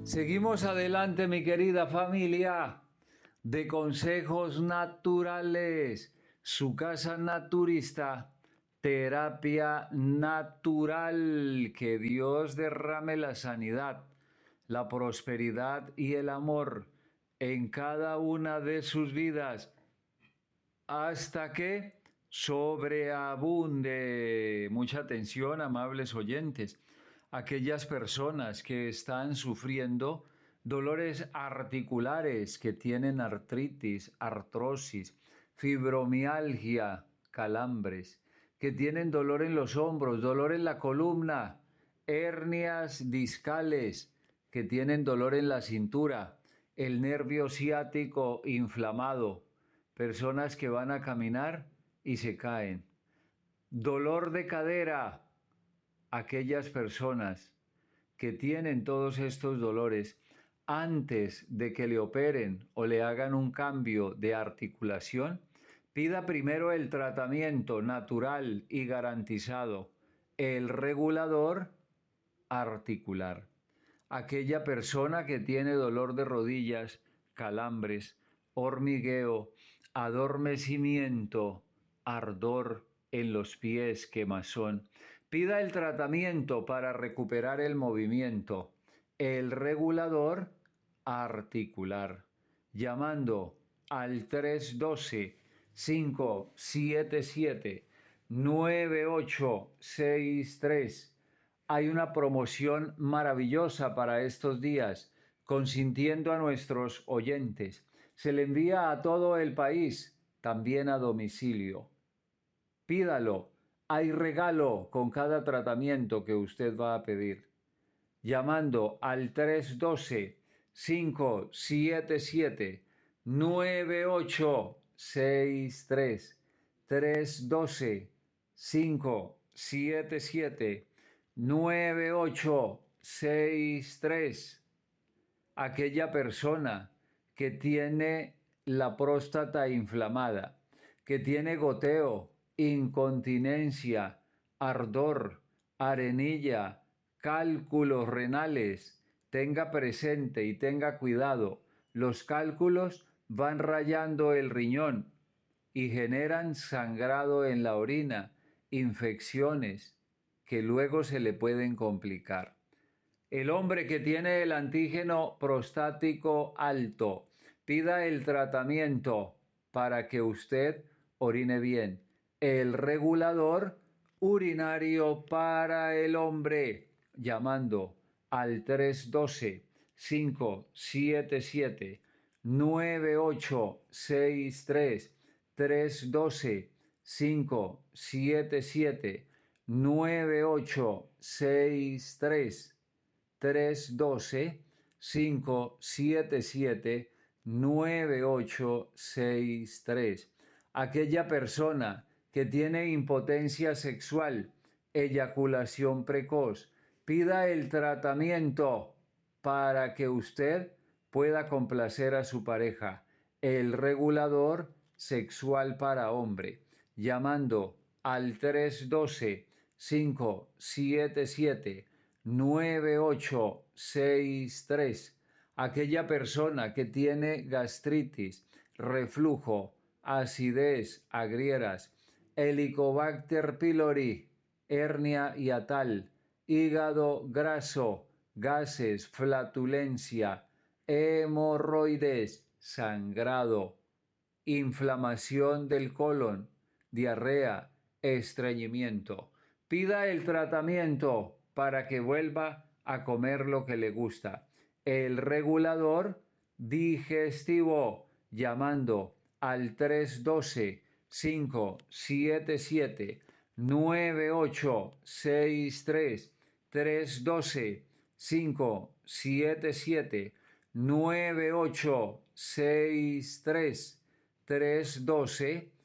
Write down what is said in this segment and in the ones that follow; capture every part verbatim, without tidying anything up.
Seguimos adelante, mi querida familia, de consejos naturales, su casa naturista, terapia natural, que Dios derrame la sanidad, la prosperidad y el amor en cada una de sus vidas, hasta que sobreabunde. Mucha atención, amables oyentes. Aquellas personas que están sufriendo dolores articulares, que tienen artritis, artrosis, fibromialgia, calambres, que tienen dolor en los hombros, dolor en la columna, hernias discales, que tienen dolor en la cintura, el nervio ciático inflamado, personas que van a caminar y se caen, dolor de cadera, aquellas personas que tienen todos estos dolores, antes de que le operen o le hagan un cambio de articulación, pida primero el tratamiento natural y garantizado, el regulador articular. Aquella persona que tiene dolor de rodillas, calambres, hormigueo, adormecimiento, ardor en los pies, quemazón, pida el tratamiento para recuperar el movimiento, el regulador articular, llamando al tres uno dos, cinco siete siete, nueve ocho seis tres. Hay una promoción maravillosa para estos días, consintiendo a nuestros oyentes. Se le envía a todo el país, también a domicilio. Pídalo. Hay regalo con cada tratamiento que usted va a pedir. Llamando al tres uno dos, cinco siete siete, nueve ocho seis tres. tres uno dos, cinco siete siete, nueve ocho seis tres. Aquella persona que tiene la próstata inflamada, que tiene goteo, incontinencia, ardor, arenilla, cálculos renales, tenga presente y tenga cuidado. Los cálculos van rayando el riñón y generan sangrado en la orina, infecciones que luego se le pueden complicar. El hombre que tiene el antígeno prostático alto, pida el tratamiento para que usted orine bien. El regulador urinario para el hombre, llamando al tres uno dos, cinco siete siete, nueve ocho seis tres. tres uno dos, cinco siete siete, nueve ocho seis tres. tres uno dos, cinco siete siete, nueve ocho seis tres. Aquella persona que tiene impotencia sexual, eyaculación precoz, pida el tratamiento para que usted pueda complacer a su pareja, el regulador sexual para hombre, llamando al tres uno dos, cinco siete siete, nueve ocho seis tres. Aquella persona que tiene gastritis, reflujo, acidez, agrieras, Helicobacter pylori, hernia hiatal, hígado graso, gases, flatulencia, hemorroides, sangrado, inflamación del colon, diarrea, estreñimiento. Pida el tratamiento para que vuelva a comer lo que le gusta. El regulador digestivo, llamando al tres uno dos, cinco siete siete, nueve ocho seis tres. tres uno dos, cinco siete siete, nueve ocho seis tres. tres uno dos,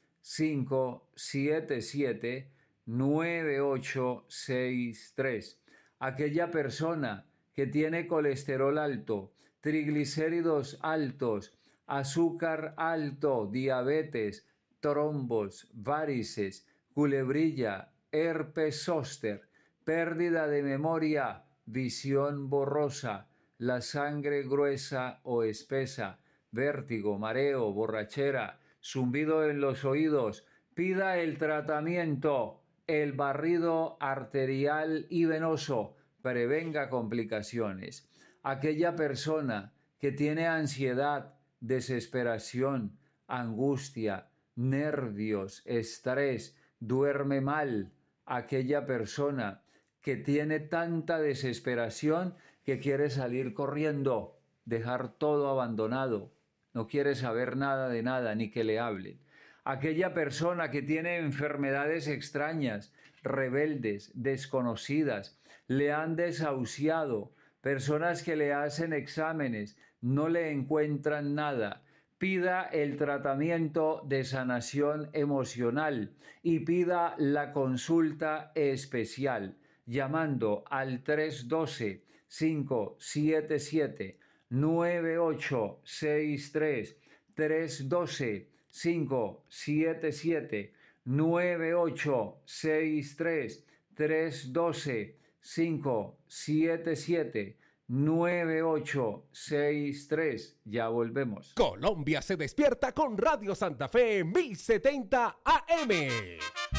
cinco siete siete, nueve ocho seis tres. Aquella persona que tiene colesterol alto, triglicéridos altos, azúcar alto, diabetes, trombos, varices, culebrilla, herpes zóster, pérdida de memoria, visión borrosa, la sangre gruesa o espesa, vértigo, mareo, borrachera, zumbido en los oídos, pida el tratamiento, el barrido arterial y venoso, prevenga complicaciones. Aquella persona que tiene ansiedad, desesperación, angustia, nervios, estrés, duerme mal. Aquella persona que tiene tanta desesperación que quiere salir corriendo, dejar todo abandonado, no quiere saber nada de nada ni que le hablen. Aquella persona que tiene enfermedades extrañas, rebeldes, desconocidas, le han desahuciado, personas que le hacen exámenes, no le encuentran nada. Pida el tratamiento de sanación emocional y pida la consulta especial llamando al tres uno dos, cinco siete siete, nueve ocho seis tres, tres uno dos, cinco siete siete, nueve ocho seis tres, tres uno dos, cinco siete siete, nueve ocho seis tres. Ya volvemos. Colombia se despierta con Radio Santa Fe mil setenta A M.